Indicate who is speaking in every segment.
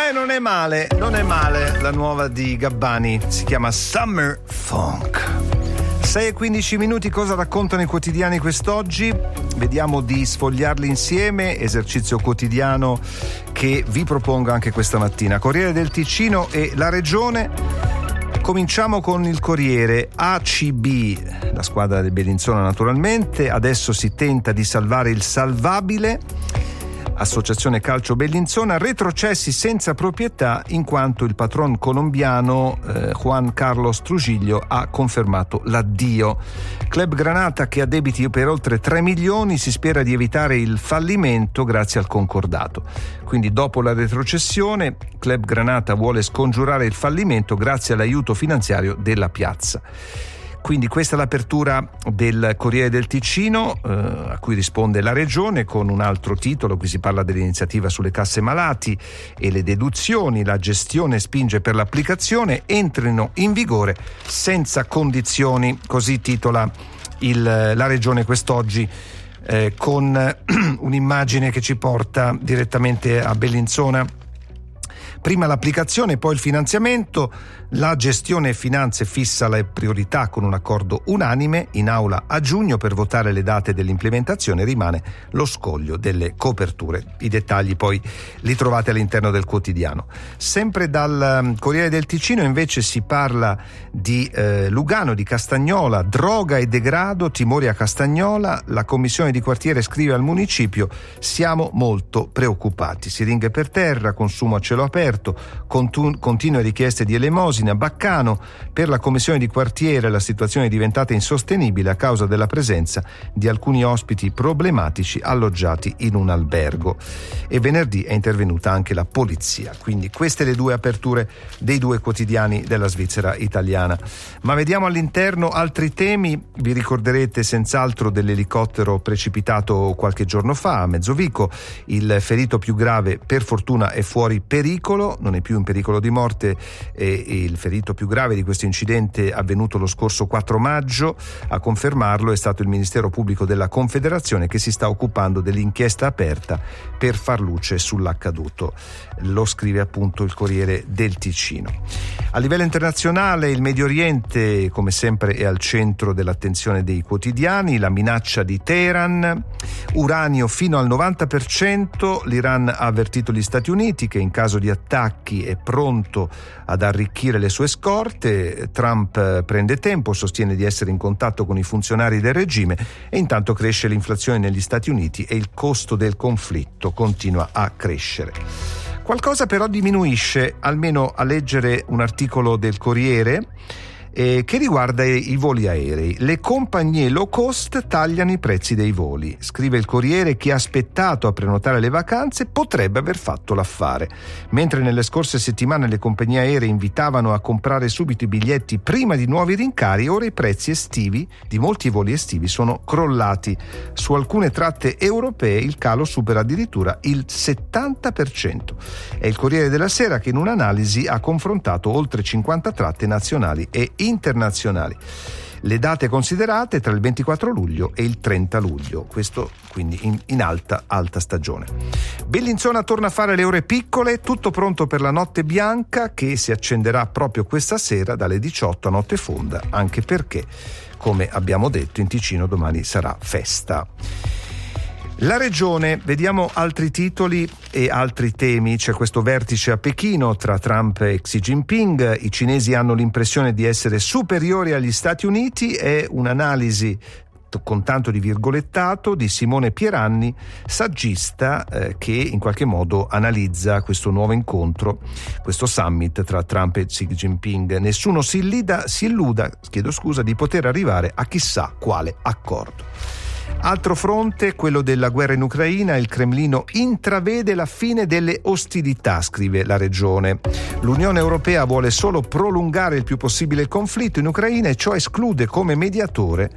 Speaker 1: Non è male la nuova di Gabbani, si chiama Summer Funk. 6:15, cosa raccontano i quotidiani quest'oggi? Vediamo di sfogliarli insieme, esercizio quotidiano che vi propongo anche questa mattina. Corriere del Ticino e La Regione. Cominciamo con il Corriere. ACB, la squadra del Bellinzona naturalmente, adesso si tenta di salvare il salvabile. Associazione Calcio Bellinzona, retrocessi senza proprietà in quanto il patron colombiano Juan Carlos Trujillo ha confermato l'addio. Club Granata, che ha debiti per oltre 3 milioni, si spera di evitare il fallimento grazie al concordato. Quindi dopo la retrocessione, Club Granata vuole scongiurare il fallimento grazie all'aiuto finanziario della piazza. Quindi questa è l'apertura del Corriere del Ticino, a cui risponde La Regione con un altro titolo. Qui si parla dell'iniziativa sulle casse malati e le deduzioni. La gestione spinge per l'applicazione, entrino in vigore senza condizioni, così titola La Regione quest'oggi, con un'immagine che ci porta direttamente a Bellinzona. Prima l'applicazione, poi il finanziamento. La gestione finanze fissa le priorità con un accordo unanime. In aula a giugno per votare le date dell'implementazione rimane lo scoglio delle coperture. I dettagli poi li trovate all'interno del quotidiano. Sempre dal Corriere del Ticino invece si parla di Lugano, di Castagnola, droga e degrado, timori a Castagnola. La commissione di quartiere scrive al municipio: siamo molto preoccupati. Siringhe per terra, consumo a cielo aperto, continue richieste di elemosina. A Baccano, per la commissione di quartiere, la situazione è diventata insostenibile a causa della presenza di alcuni ospiti problematici alloggiati in un albergo, e venerdì è intervenuta anche la polizia. Quindi queste le due aperture dei due quotidiani della Svizzera italiana. Ma vediamo all'interno altri temi. Vi ricorderete senz'altro dell'elicottero precipitato qualche giorno fa a Mezzovico. Il ferito più grave per fortuna è fuori pericolo, non è più in pericolo di morte, e il ferito più grave di questo incidente avvenuto lo scorso 4 maggio. A confermarlo è stato il Ministero Pubblico della Confederazione, che si sta occupando dell'inchiesta aperta per far luce sull'accaduto. Lo scrive appunto il Corriere del Ticino. A livello internazionale, il Medio Oriente come sempre è al centro dell'attenzione dei quotidiani. La minaccia di Teheran, uranio fino al 90%. L'Iran ha avvertito gli Stati Uniti che in caso di attacchi è pronto ad arricchire le sue scorte. Trump prende tempo, sostiene di essere in contatto con i funzionari del regime, e intanto cresce l'inflazione negli Stati Uniti e il costo del conflitto continua a crescere. Qualcosa però diminuisce, almeno a leggere un articolo del Corriere che riguarda i voli aerei. Le compagnie low cost tagliano i prezzi dei voli. Scrive il Corriere: chi ha aspettato a prenotare le vacanze potrebbe aver fatto l'affare. Mentre nelle scorse settimane le compagnie aeree invitavano a comprare subito i biglietti prima di nuovi rincari, ora i prezzi estivi di molti voli estivi sono crollati. Su alcune tratte europee il calo supera addirittura il 70%. È il Corriere della Sera che in un'analisi ha confrontato oltre 50 tratte nazionali e internazionali. Le date considerate tra il 24 luglio e il 30 luglio, questo quindi in alta stagione. Bellinzona torna a fare le ore piccole, tutto pronto per la notte bianca che si accenderà proprio questa sera dalle 18 a notte fonda, anche perché, come abbiamo detto, in Ticino domani sarà festa. La Regione, vediamo altri titoli e altri temi. C'è questo vertice a Pechino tra Trump e Xi Jinping. I cinesi hanno l'impressione di essere superiori agli Stati Uniti. È un'analisi con tanto di virgolettato di Simone Pieranni, saggista, che in qualche modo analizza questo nuovo incontro, questo summit tra Trump e Xi Jinping. Nessuno si illuda di poter arrivare a chissà quale accordo. Altro fronte, quello della guerra in Ucraina. Il Cremlino intravede la fine delle ostilità, scrive La Regione. L'Unione Europea vuole solo prolungare il più possibile il conflitto in Ucraina e ciò la esclude come mediatore,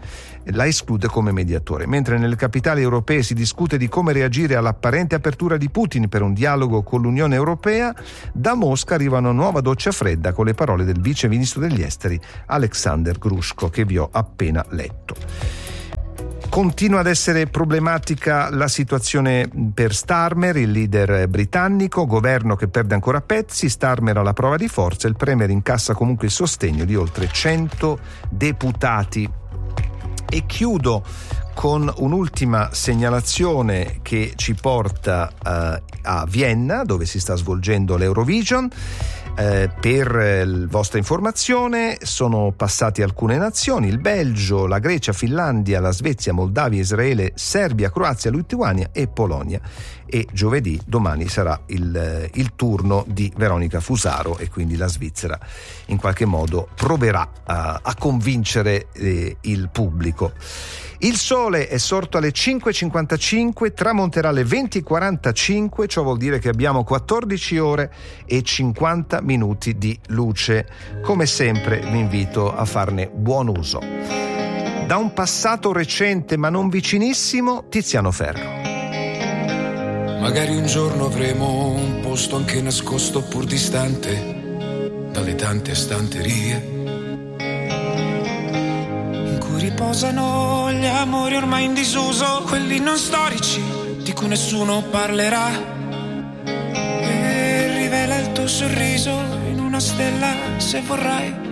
Speaker 1: mentre nelle capitali europee si discute di come reagire all'apparente apertura di Putin per un dialogo con l'Unione Europea. Da Mosca arriva una nuova doccia fredda con le parole del vice ministro degli esteri Alexander Grushko, che vi ho appena letto. Continua ad essere problematica la situazione per Starmer, il leader britannico, governo che perde ancora pezzi, Starmer alla prova di forza, il premier incassa comunque il sostegno di oltre 100 deputati. E chiudo con un'ultima segnalazione che ci porta a Vienna, dove si sta svolgendo l'Eurovision. Per vostra informazione sono passati alcune nazioni: il Belgio, la Grecia, Finlandia, la Svezia, Moldavia, Israele, Serbia, Croazia, Lituania e Polonia. E giovedì, domani, sarà il turno di Veronica Fusaro e quindi la Svizzera in qualche modo proverà a convincere il pubblico. Il sole è sorto alle 5.55, tramonterà alle 20.45, ciò vuol dire che abbiamo 14 ore e 50 minuti di luce. Come sempre vi invito a farne buon uso. Da un passato recente ma non vicinissimo, Tiziano Ferro.
Speaker 2: Magari un giorno avremo un posto anche nascosto pur distante dalle tante stanterie riposano gli amori ormai in disuso, quelli non storici di cui nessuno parlerà. E rivela il tuo sorriso in una stella se vorrai.